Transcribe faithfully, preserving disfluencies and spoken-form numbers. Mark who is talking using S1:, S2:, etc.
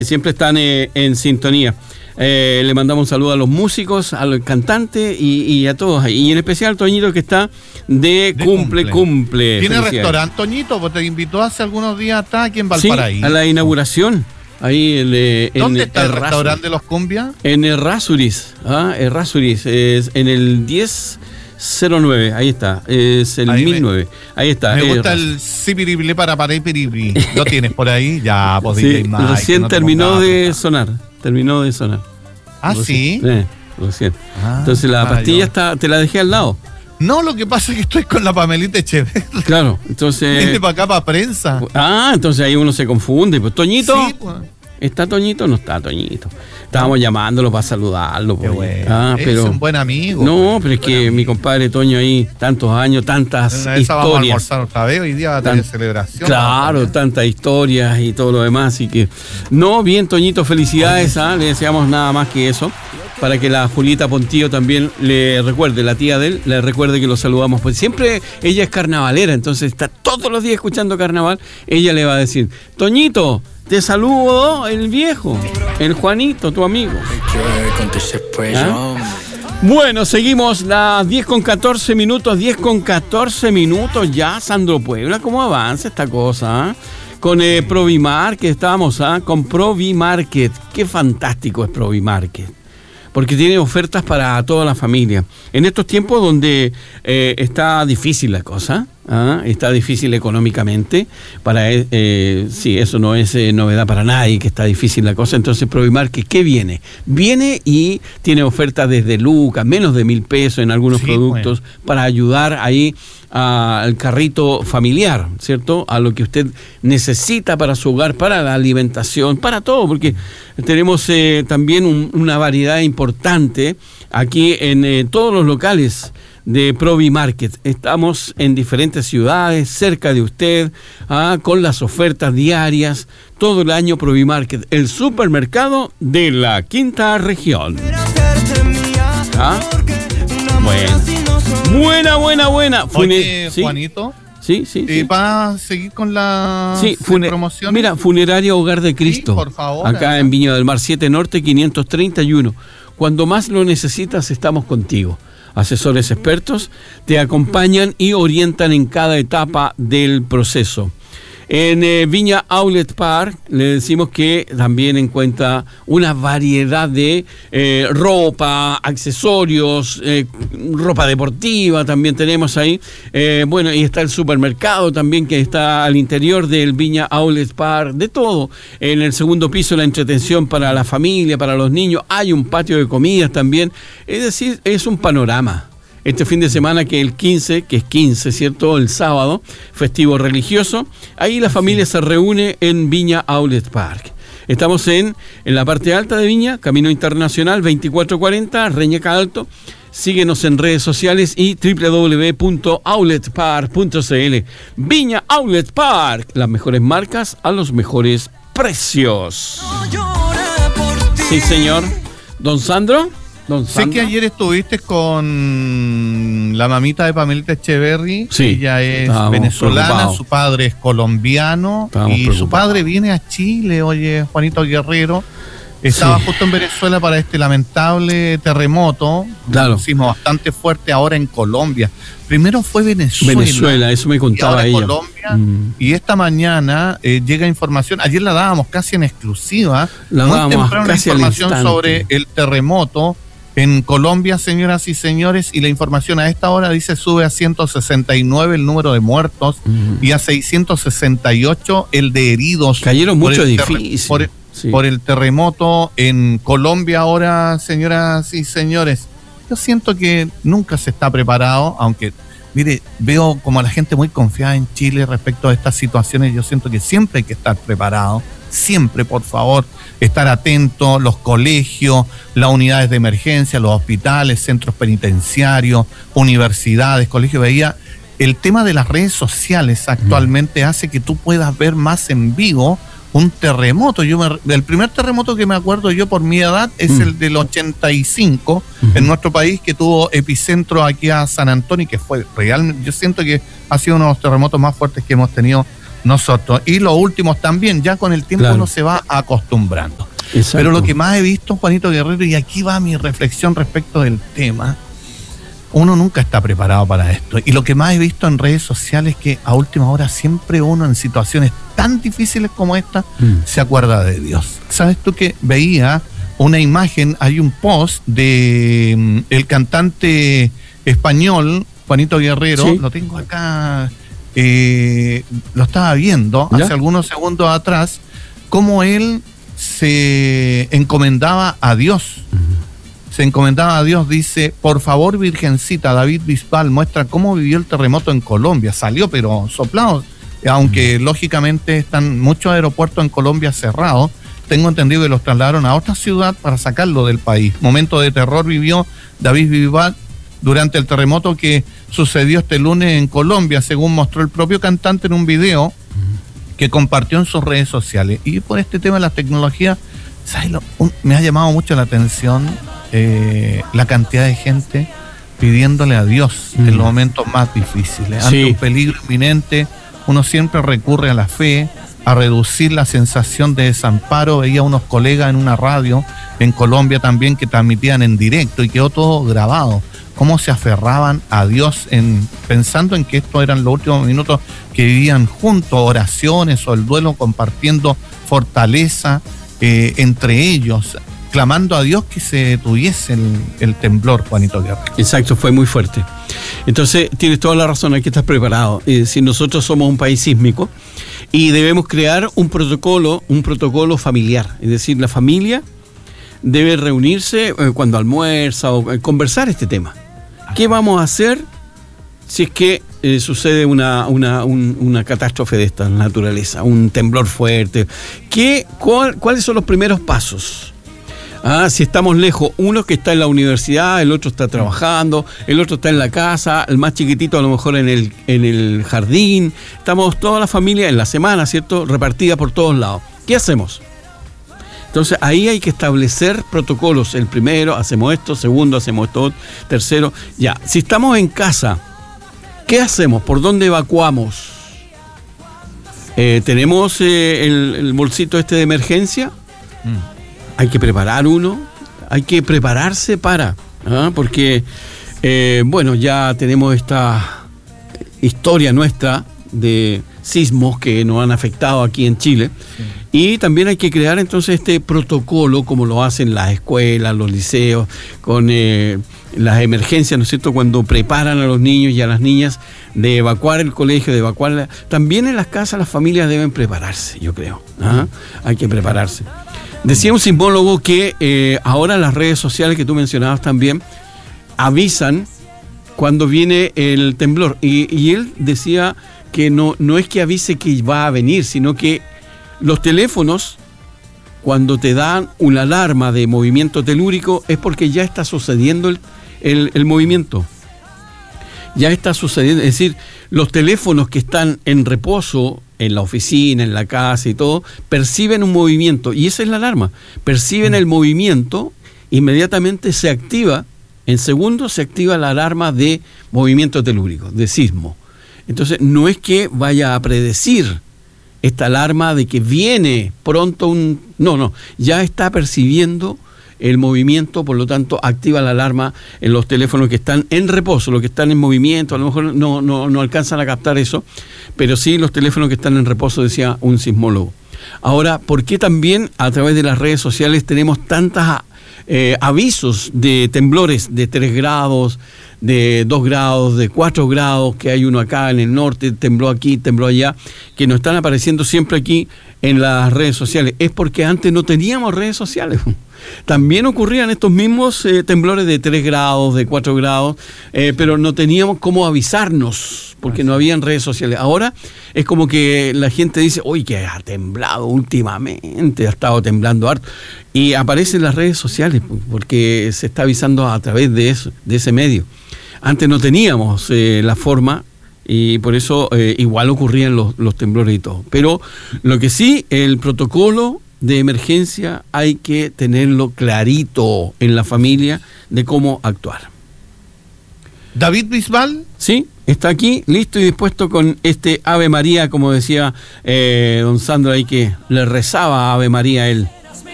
S1: Siempre están eh, en sintonía. Eh, le mandamos un saludo a los músicos, al cantante y, y a todos. Y en especial Toñito, que está de, de cumple, cumple. cumple.
S2: ¿Tiene restaurante, Toñito? Pues te invitó hace algunos días atrás aquí en Valparaíso.
S1: Sí, a la inauguración. Ahí el, eh,
S2: ¿Dónde
S1: en,
S2: está el, el restaurante de los Cumbias?
S1: En Errázuriz. ¿ah? Errázuriz, es en el diez cero nueve, ahí está, es el ahí mil nueve, me, ahí está.
S2: Me gusta el sipiribli para para piribli. ¿Lo tienes por ahí? Ya, podéis
S1: sí, más. Recién no terminó de sonar, terminó de sonar.
S2: ¿Ah,
S1: recién,
S2: sí?
S1: Eh, recién. Ah, Entonces la pastilla está, te la dejé al lado.
S2: No, lo que pasa es que estoy con la Pamelita Echeverri.
S1: Claro, entonces...
S2: Vente para acá, para prensa.
S1: Ah, entonces ahí uno se confunde. Pues Toñito...
S2: Sí, pues.
S1: ¿Está Toñito? No está Toñito. Estábamos llamándolo para saludarlo.
S2: Qué bueno.
S1: Ah, pero,
S2: es un buen amigo.
S1: No, pero es que amigo. Mi compadre Toño ahí, tantos años, tantas
S2: Esa
S1: historias.
S2: Vamos a almorzar otra vez, hoy día va a tener Tan, celebración.
S1: Claro, tantas historias y todo lo demás. Así que, no, bien, Toñito, felicidades. ¿ah? Le deseamos nada más que eso. Para que la Julieta Pontillo también le recuerde, la tía de él, le recuerde que lo saludamos. Pues siempre ella es carnavalera, entonces está todos los días escuchando carnaval. Ella le va a decir, Toñito, te saludo el viejo, el Juanito, tu amigo. ¿Ah? Bueno, seguimos las diez con catorce minutos, diez con catorce minutos ya, Sandro Puebla, ¿cómo avanza esta cosa? ¿eh? Con eh, Provimarket estábamos, ¿eh? con Provimarket, qué fantástico es Provimarket. Porque tiene ofertas para toda la familia. En estos tiempos donde eh, está difícil la cosa, ¿ah? está difícil económicamente, para eh, sí, eso no es eh, novedad para nadie, que está difícil la cosa. Entonces Provimarket, ¿qué viene? Viene y tiene ofertas desde lucas, menos de mil pesos en algunos sí, productos, bueno. para ayudar ahí al carrito familiar, ¿cierto? A lo que usted necesita para su hogar, para la alimentación, para todo, porque tenemos eh, también un, una variedad importante aquí en eh, todos los locales de Provimarket. Estamos en diferentes ciudades, cerca de usted, ah, con las ofertas diarias, todo el año. Provimarket, el supermercado de la quinta región. ¿Ah? Bueno. Buena, buena, buena. Fune-
S2: Oye,
S1: ¿sí?
S2: Juanito.
S1: Sí, sí.
S2: ¿Y sí. ¿Va a seguir con la
S1: sí, fune-
S2: promoción?
S1: Mira, Funeraria Hogar de Cristo.
S2: Sí, por favor.
S1: Acá en Viña del Mar, siete Norte, quinientos treinta y uno. Cuando más lo necesitas, estamos contigo. Asesores expertos te acompañan y orientan en cada etapa del proceso. En eh, Viña Outlet Park le decimos que también encuentra una variedad de eh, ropa, accesorios, eh, ropa deportiva también tenemos ahí. Eh, bueno, y está el supermercado también que está al interior del Viña Outlet Park, de todo. En el segundo piso la entretención para la familia, para los niños. Hay un patio de comidas también. Es decir, es un panorama. Este fin de semana que el quince, que es quince, ¿cierto? El sábado, festivo religioso, ahí la familia se reúne en Viña Outlet Park. Estamos en, en la parte alta de Viña, Camino Internacional veinticuatro cuarenta, Reñaca Alto. Síguenos en redes sociales y doble u doble u doble u punto outlet park punto c l. Viña Outlet Park, las mejores marcas a los mejores precios. Sí, señor. Don Sandro.
S2: Sé que ayer estuviste con la mamita de Pamelita Echeverri.
S1: Sí,
S2: ella es venezolana, su padre es colombiano y su padre viene a Chile. Oye, Juanito Guerrero estaba sí. justo en Venezuela para este lamentable terremoto.
S1: Claro.
S2: Hicimos bastante fuerte ahora en Colombia. Primero fue Venezuela.
S1: Venezuela, eso me contaba
S2: y ahora
S1: ella.
S2: Colombia.
S1: Mm.
S2: Y esta mañana eh, llega información. Ayer la dábamos casi en exclusiva.
S1: La
S2: muy
S1: dábamos
S2: temprano
S1: casi
S2: información
S1: al instante.
S2: sobre el terremoto en Colombia, señoras y señores, y la información a esta hora dice sube a ciento sesenta y nueve el número de muertos uh-huh. y a seiscientos sesenta y ocho el de heridos.
S1: Cayeron muchos edificios.
S2: Por, sí. por el terremoto en Colombia ahora, señoras y señores. Yo siento que nunca se está preparado, aunque, mire, veo como a la gente muy confiada en Chile respecto a estas situaciones. Yo siento que siempre hay que estar preparado. Siempre, por favor, estar atento, los colegios, las unidades de emergencia, los hospitales, centros penitenciarios, universidades, colegios. Veía, el tema de las redes sociales actualmente mm. hace que tú puedas ver más en vivo un terremoto. Yo me, el primer terremoto que me acuerdo yo por mi edad es mm. el del ochenta y cinco mm. en nuestro país, que tuvo epicentro aquí a San Antonio, y que fue realmente, yo siento que ha sido uno de los terremotos más fuertes que hemos tenido nosotros. Y los últimos también, ya con el tiempo claro. uno se va acostumbrando. Exacto. Pero lo que más he visto, Juanito Guerrero, y aquí va mi reflexión respecto del tema, uno nunca está preparado para esto. Y lo que más he visto en redes sociales es que a última hora siempre uno en situaciones tan difíciles como esta mm. se acuerda de Dios. ¿Sabes tú que veía una imagen, hay un post de um, el cantante español, Juanito Guerrero, ¿sí? Lo tengo acá, eh, lo estaba viendo ¿ya? Hace algunos segundos atrás, cómo él se encomendaba a Dios. Mm. Se encomendaba a Dios, dice, por favor, Virgencita, David Bisbal muestra cómo vivió el terremoto en Colombia. Salió, pero soplado, aunque mm. lógicamente están muchos aeropuertos en Colombia cerrados. Tengo entendido que los trasladaron a otra ciudad para sacarlo del país. Momento de terror vivió David Bisbal durante el terremoto que sucedió este lunes en Colombia, según mostró el propio cantante en un video mm. que compartió en sus redes sociales. Y por este tema de las tecnologías, ¿sabes lo? Un, me ha llamado mucho la atención Eh, la cantidad de gente pidiéndole a Dios mm. en los momentos más difíciles. Ante sí. un peligro inminente, uno siempre recurre a la fe, a reducir la sensación de desamparo. Veía unos colegas en una radio en Colombia también que transmitían en directo y quedó todo grabado. Cómo se aferraban a Dios en, pensando en que estos eran los últimos minutos que vivían juntos, oraciones o el duelo, compartiendo fortaleza eh, entre ellos, clamando a Dios que se detuviese el, el temblor, Juanito Guerrero.
S1: Exacto, fue muy fuerte. Entonces, tienes toda la razón, hay que estar preparado. Es decir, nosotros somos un país sísmico y debemos crear un protocolo, un protocolo familiar. Es decir, la familia debe reunirse eh, cuando almuerza o eh, conversar este tema. ¿Qué vamos a hacer si es que eh, sucede una, una, un, una catástrofe de esta naturaleza, un temblor fuerte? ¿Qué, cuál, ¿Cuáles son los primeros pasos? Ah, si estamos lejos, uno que está en la universidad, el otro está trabajando, el otro está en la casa, el más chiquitito a lo mejor en el, en el jardín. Estamos toda la familia en la semana, ¿cierto? Repartida por todos lados. ¿Qué hacemos? Entonces ahí hay que establecer protocolos. El primero, hacemos esto, segundo, hacemos esto, tercero. Ya, si estamos en casa, ¿qué hacemos? ¿Por dónde evacuamos? Eh, ¿Tenemos eh, el, el bolsito este de emergencia? Mm. Hay que preparar uno, hay que prepararse para, ¿ah? porque, eh, bueno, ya tenemos esta historia nuestra de sismos que nos han afectado aquí en Chile. Sí. Y también hay que crear entonces este protocolo, como lo hacen las escuelas, los liceos, con eh, las emergencias, ¿no es cierto?, cuando preparan a los niños y a las niñas de evacuar el colegio, de evacuar... La... También en las casas las familias deben prepararse, yo creo. ¿Ah? Hay que prepararse. Decía un sismólogo que eh, ahora las redes sociales que tú mencionabas también avisan cuando viene el temblor. Y, y él decía que no, no es que avise que va a venir, sino que los teléfonos, cuando te dan una alarma de movimiento telúrico, es porque ya está sucediendo el, el, el movimiento. Ya está sucediendo. Es decir, los teléfonos que están en reposo en la oficina, en la casa y todo, perciben un movimiento, y esa es la alarma. Perciben el movimiento, inmediatamente se activa, en segundos se activa la alarma de movimiento telúrico, de sismo. Entonces, no es que vaya a predecir esta alarma de que viene pronto un... No, no, ya está percibiendo el movimiento, por lo tanto activa la alarma en los teléfonos que están en reposo, los que están en movimiento, a lo mejor no, no, no alcanzan a captar eso, pero sí los teléfonos que están en reposo, decía un sismólogo. Ahora, ¿por qué también a través de las redes sociales tenemos tantos eh, avisos de temblores de tres grados, de dos grados, de cuatro grados, que hay uno acá en el norte, tembló aquí, tembló allá, que nos están apareciendo siempre aquí en las redes sociales? Es porque antes no teníamos redes sociales. También ocurrían estos mismos eh, temblores de tres grados, de cuatro grados, eh, pero no teníamos cómo avisarnos, porque no habían redes sociales. Ahora es como que la gente dice, uy, que ha temblado últimamente, ha estado temblando harto, y aparecen las redes sociales, porque se está avisando a través de eso, de ese medio. Antes no teníamos eh, la forma, y por eso eh, igual ocurrían los, los temblores y todo. Pero lo que sí, el protocolo de emergencia hay que tenerlo clarito en la familia de cómo actuar.
S2: David Bisbal,
S1: sí, está aquí, listo y dispuesto con este Ave María, como decía eh, don Sandro ahí, que le rezaba Ave María a él.